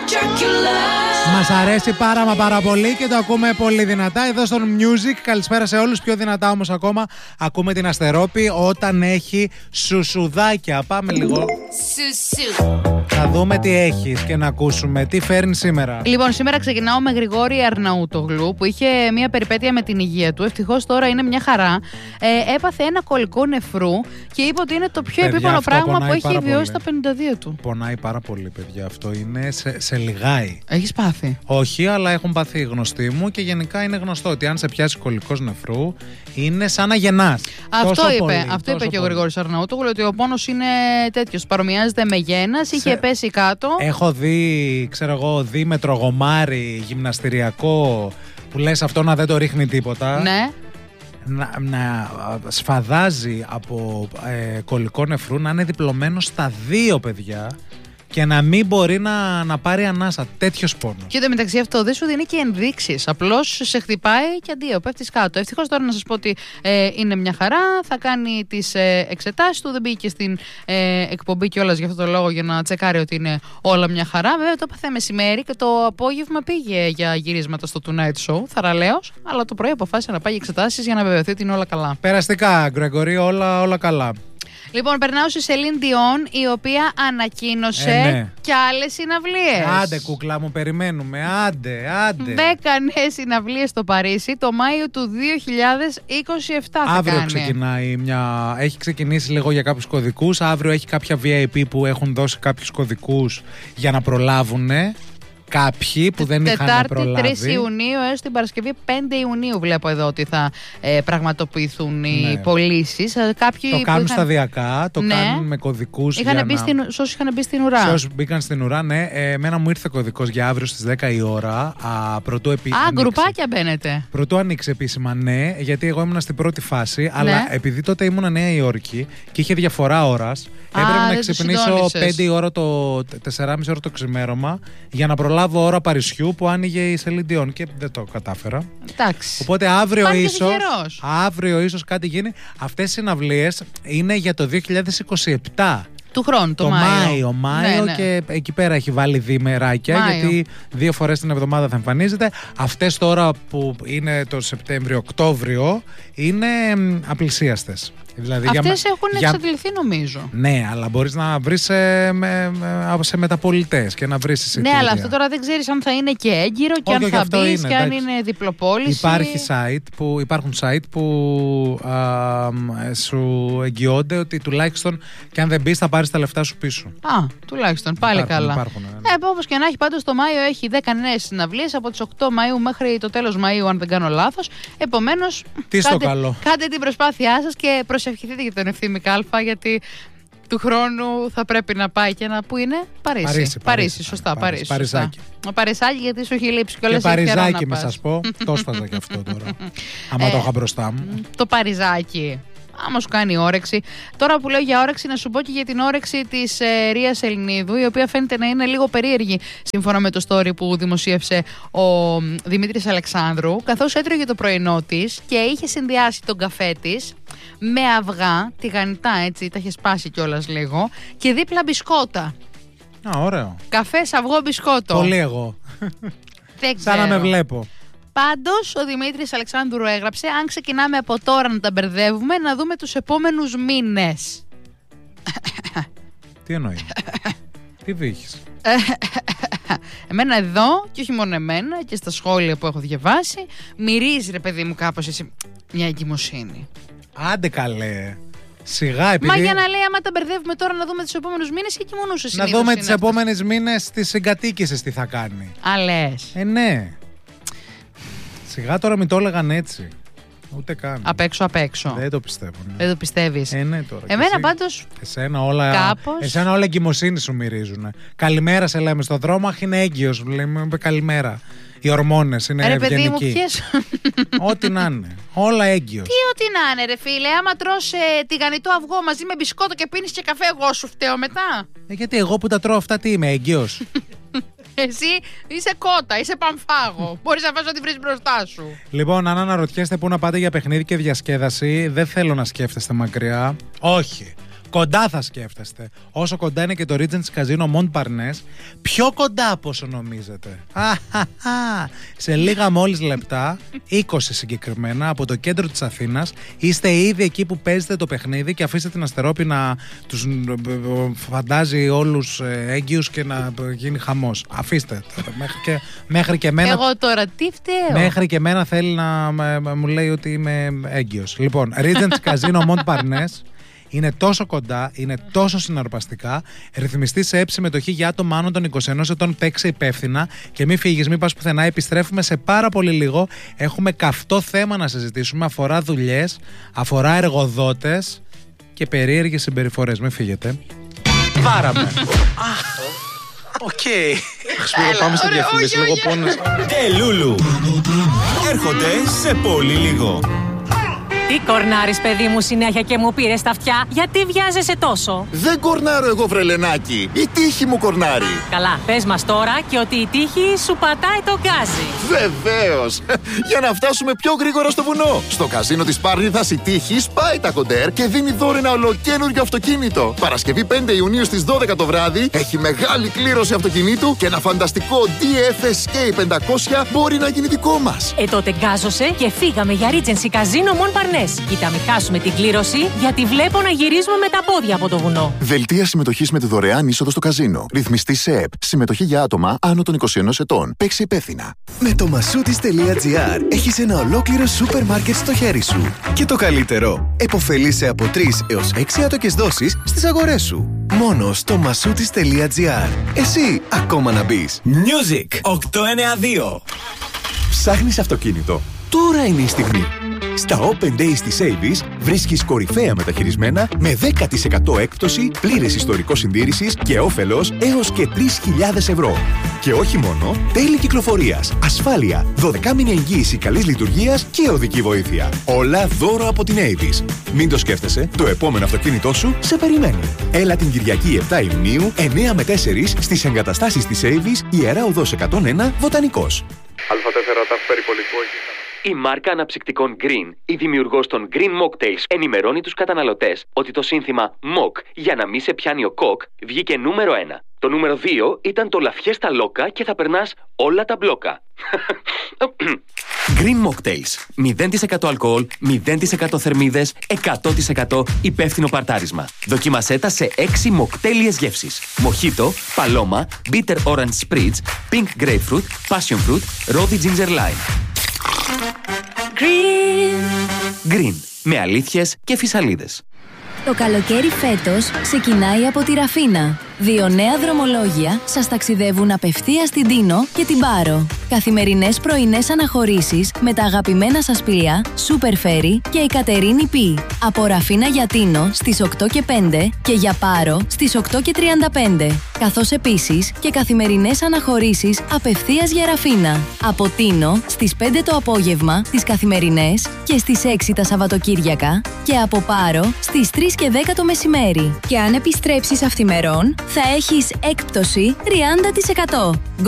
Μας αρέσει πάρα πολύ και το ακούμε πολύ δυνατά εδώ στο Music. Καλησπέρα σε όλους. Πιο δυνατά όμως ακόμα ακούμε την Αστερόπη όταν έχει σουσουδάκια. Πάμε λίγο. Θα δούμε τι έχεις και να ακούσουμε. Τι φέρνει σήμερα? Λοιπόν, σήμερα ξεκινάω με Γρηγόρη Αρναούτογλου που είχε μια περιπέτεια με την υγεία του. Ευτυχώς τώρα είναι μια χαρά. Έπαθε ένα κολλικό νεφρού και είπε ότι είναι το πιο επίπονο πράγμα που έχει βιώσει στα 52 του. Πονάει πάρα πολύ, παιδιά. Αυτό είναι σε λιγάει. Έχεις πάθει? Όχι, αλλά έχουν πάθει γνωστοί μου και γενικά είναι γνωστό ότι αν σε πιάσει κολλικός νεφρού είναι σαν να γεννάς. Αυτό είπε και ο Γρηγόρης Αρναούτογλου, ότι ο πόνος είναι τέτοιος. Παρομοιάζεται με γένας, είχε πέσει κάτω. Έχω δει, δίμετρο γομάρι γυμναστηριακό που λες αυτό να δεν το ρίχνει τίποτα. Ναι. Να σφαδάζει από κολλικό νεφρού, να είναι διπλωμένο στα 2, παιδιά, και να μην μπορεί να πάρει ανάσα. Τέτοιος πόνος. Και το μεταξύ αυτό δεν σου δίνει και ενδείξεις. Απλώς σε χτυπάει και αντίο, πέφτεις κάτω. Ευτυχώς τώρα να σας πω ότι είναι μια χαρά. Θα κάνει τις εξετάσεις του. Δεν μπήκε στην εκπομπή κιόλας για αυτό το λόγο, για να τσεκάρει ότι είναι όλα μια χαρά. Βέβαια το έπαθε μεσημέρι και το απόγευμα πήγε για γυρίσματα στο Tonight Show. Θαραλέος. Αλλά το πρωί αποφάσισε να πάει για εξετάσεις για να βεβαιωθεί ότι είναι όλα καλά. Περαστικά, Γκρεγορή, όλα καλά. Λοιπόν, περνάω στη Celine Dion, η οποία ανακοίνωσε και άλλες συναυλίες. Άντε, κούκλα μου, περιμένουμε. Άντε. 10 νέες συναυλίες στο Παρίσι το Μάιο του 2027 θα αύριο κάνει. Ξεκινάει έχει ξεκινήσει λίγο για κάποιους κωδικούς. Αύριο έχει κάποια VIP που έχουν δώσει κάποιους κωδικούς για να προλάβουνε. Κάποιοι που δεν είχαν προλάβει. Τετάρτη 3 Ιουνίου έως την Παρασκευή 5 Ιουνίου βλέπω εδώ ότι θα πραγματοποιηθούν οι πωλήσεις. Το κάνουν σταδιακά, το κάνουν με κωδικούς. Σόσοι είχαν μπει στην ουρά. Σόσοι μπήκαν στην ουρά, ναι. Εμένα μου ήρθε κωδικός για αύριο στις 10 η ώρα. Γκρουπάκια μπαίνετε. Πρωτού ανοίξει επίσημα, ναι, γιατί εγώ ήμουν στην πρώτη φάση, αλλά επειδή τότε ήμουν Νέα Υόρκη και είχε διαφορά ώρας, έπρεπε να ξυπνήσω 5 η ώρα 4,5 ώρα το ξημέρωμα για να προλάβω ώρα Παρισιού που άνοιγε η Celine Dion και δεν το κατάφερα. Εντάξει. Οπότε αύριο ίσως κάτι γίνει. Αυτές οι συναυλίες είναι για το 2027. Του χρόνου, το Μάιο. Ναι. Και εκεί πέρα έχει βάλει διημεράκια, γιατί 2 φορές την εβδομάδα θα εμφανίζεται. Αυτές τώρα που είναι το Σεπτέμβριο-Οκτώβριο είναι απλησίαστες. Δηλαδή, αυτές έχουν εξαντληθεί νομίζω. Ναι, αλλά μπορείς να βρεις σε μεταπολιτές και να βρεις εισιτήρια. Ναι, αλλά αυτό τώρα δεν ξέρεις αν θα είναι και έγκυρο και αν θα μπεις και αν είναι διπλοπόληση. Υπάρχουν site που σου εγγυώνται ότι τουλάχιστον και αν δεν μπεις θα πάρεις τα λεφτά σου πίσω. Τουλάχιστον, πάλι καλά. Υπάρχουν. Όπως και να έχει, πάντως το Μάιο έχει 10 νέες συναυλίες από τις 8 Μαΐου μέχρι το τέλος Μαΐου, αν δεν κάνω λάθος. Επομένως, κάντε την προσπάθειά σας και προσευχηθείτε για τον Ευθύμη Κάλφα, γιατί του χρόνου θα πρέπει να πάει και να. Πού είναι? Παρίσι, σωστά. Παρισάκι, γιατί σου έχει λείψει και όλες τις φορές. Παριζάκι, με σας πω. Το έσπαζα και αυτό τώρα. Άμα το είχα μπροστά μου. Το Παριζάκι. Άμα σου κάνει όρεξη. Τώρα που λέω για όρεξη, να σου πω και για την όρεξη της Ρίας Ελληνίδου, η οποία φαίνεται να είναι λίγο περίεργη σύμφωνα με το story που δημοσίευσε ο Δημήτρης Αλεξάνδρου, καθώς έτρωγε το πρωινό της και είχε συνδυάσει τον καφέ της με αυγά, τηγανιτά έτσι, τα είχε σπάσει κιόλας λίγο, και δίπλα μπισκότα. Ωραίο. Καφές, αυγό, μπισκότο. Πολύ εγώ. Δεν ξέρω. Σαν να με βλέπω. Πάντως, ο Δημήτρης Αλεξάνδρου έγραψε: αν ξεκινάμε από τώρα να τα μπερδεύουμε, να δούμε τους επόμενους μήνες. Τι εννοεί? Τι βήχεις? Εμένα εδώ, και όχι μόνο εμένα, και στα σχόλια που έχω διαβάσει, μυρίζει, ρε παιδί μου, κάπως έτσι μια εγκυμοσύνη. Άντε καλέ. Σιγά, επειδή... Μα για να λέει, άμα τα μπερδεύουμε τώρα, να δούμε τους επόμενους μήνες, και κοιμονούσε συνήθως. Να δούμε τις επόμενες μήνες τις συγκατοίκησες τι θα κάνει. Λες. Ναι. Σιγά τώρα μην το έλεγαν έτσι. Ούτε καν. Απ' έξω. Δεν το πιστεύω. Ναι. Δεν το πιστεύεις? Ναι, τώρα. Εμένα πάντως. Εσένα όλα εγκυμοσύνη σου μυρίζουν. Καλημέρα σε λέμε στον δρόμο, αχ είναι έγκυος. Λέμε καλημέρα. Οι ορμόνες είναι ευγενικοί. Ρε παιδί μου, ποιες? Ό,τι να είναι. Όλα έγκυος. Τι ό,τι να είναι, ρε φίλε? Άμα τρως τηγανιτό αυγό μαζί με μπισκότο και πίνεις και καφέ, εγώ σου φταίω μετά? Γιατί εγώ που τα τρώω αυτά, τι είμαι, έγκυος? Εσύ είσαι κότα, είσαι παμφάγο. Μπορείς να φας ό,τι βρεις μπροστά σου. Λοιπόν, αν αναρωτιέστε πού να πάτε για παιχνίδι και διασκέδαση, δεν θέλω να σκέφτεστε μακριά. Όχι. Κοντά θα σκέφτεστε. Όσο κοντά είναι και το Regency Casino Montparnasse, πιο κοντά από όσο νομίζετε. Σε λίγα μόλις λεπτά, 20 συγκεκριμένα, από το κέντρο της Αθήνας, είστε ήδη εκεί που παίζετε το παιχνίδι και αφήστε την Αστερόπη να τους φαντάζει όλους έγκυους και να γίνει χαμός. Αφήστε. Μέχρι και εμένα. Εγώ τώρα τι φταίω. Μέχρι και εμένα θέλει να μου λέει ότι είμαι έγκυος. Λοιπόν, Regency Casino Montparnasse. Είναι τόσο κοντά, είναι τόσο συναρπαστικά. Ρυθμιστή σε συμμετοχή για άτομα άνω των 21 ετών. Παίξε υπεύθυνα και μην φύγεις, μην πας πουθενά. Επιστρέφουμε σε πάρα πολύ λίγο. Έχουμε καυτό θέμα να συζητήσουμε. Αφορά δουλειές, αφορά εργοδότες και περίεργες συμπεριφορές. Μην φύγετε. Πάραμε. Οκ. Πάμε σε διαφήμιση, λίγο πόνος. Λούλου. Έρχονται σε πολύ λίγο. Τι κορνάρεις, παιδί μου, συνέχεια και μου πήρες τα αυτιά? Γιατί βιάζεσαι τόσο? Δεν κορνάρω εγώ, βρελενάκι. Η τύχη μου κορνάρει. Καλά, πες μας τώρα και ότι η τύχη σου πατάει το γκάζι. Βεβαίως. Για να φτάσουμε πιο γρήγορα στο βουνό. Στο καζίνο της Πάρνηθας η τύχη σπάει τα κοντέρ και δίνει δώρο ένα ολοκαίνουργιο αυτοκίνητο. Παρασκευή 5 Ιουνίου στις 12 το βράδυ έχει μεγάλη κλήρωση αυτοκινήτου και ένα φανταστικό DFSK 500 μπορεί να γίνει δικό μας. Τότε γκάζωσε και φύγαμε για Regency Casino Montparnasse. Κοίτα, μην χάσουμε την κλήρωση, γιατί βλέπω να γυρίζουμε με τα πόδια από το βουνό. Δελτία συμμετοχής με τη δωρεάν είσοδο στο καζίνο. Ρυθμιστή σε ΕΠ. Συμμετοχή για άτομα άνω των 21 ετών. Παίξε υπεύθυνα. Με το masoutis.gr έχεις ένα ολόκληρο σούπερ μάρκετ στο χέρι σου. Και το καλύτερο, επωφελείσαι από 3 έως 6 άτοκες δόσεις στις αγορές σου. Μόνο στο masoutis.gr. Εσύ ακόμα να μπεις. Music 892. Ψάχνεις αυτοκίνητο? Τώρα είναι η στιγμή. Στα Open Days της Avis βρίσκεις κορυφαία μεταχειρισμένα με 10% έκπτωση, πλήρες ιστορικό συντήρησης και όφελος έως και 3.000 ευρώ. Και όχι μόνο, τέλη κυκλοφορίας, ασφάλεια, 12μηνη εγγύηση καλής λειτουργίας και οδική βοήθεια. Όλα δώρο από την Avis. Μην το σκέφτεσαι, το επόμενο αυτοκίνητό σου σε περιμένει. Έλα την Κυριακή 7 Ιουνίου, 9 με 4 στις εγκαταστάσεις της Avis, Ιερά Οδός 101, Βοτανικός. Α4 ταφ περιπολικό. Η μάρκα αναψυκτικών Green, η δημιουργός των Green Mocktails, ενημερώνει τους καταναλωτές ότι το σύνθημα Mock για να μην σε πιάνει ο κοκ βγήκε νούμερο 1. Το νούμερο 2 ήταν το λαφιέστα λόκα και θα περνάς όλα τα μπλόκα. Green Mocktails. 0% αλκοόλ, 0% θερμίδες, 100% υπεύθυνο παρτάρισμα. Δοκίμασέ τα σε 6 μοκτέλιες γεύσεις. Μοχίτο, παλώμα, bitter orange spritz, pink grapefruit, passion fruit, rosy ginger lime. Green. Με αλήθειες και φυσαλίδες. Το καλοκαίρι φέτος ξεκινάει από τη Ραφίνα. 2 νέα δρομολόγια σας ταξιδεύουν απευθείας στην Τίνο και την Πάρο. Καθημερινές πρωινές αναχωρήσεις με τα αγαπημένα σας πλοία Super Ferry και η Κατερίνη Πι. Από Ραφίνα για Τίνο στις 8 και 5 και για Πάρο στις 8 και 35. Καθώς επίσης και καθημερινές αναχωρήσεις απευθείας για Ραφίνα. Από Τίνο στις 5 το απόγευμα τις καθημερινές και στις 6 τα Σαββατοκύριακα και από Πάρο στις 3 και 10 το μεσημέρι. Και αν επιστρέψεις αυθημερών θα έχεις έκπτωση 30%.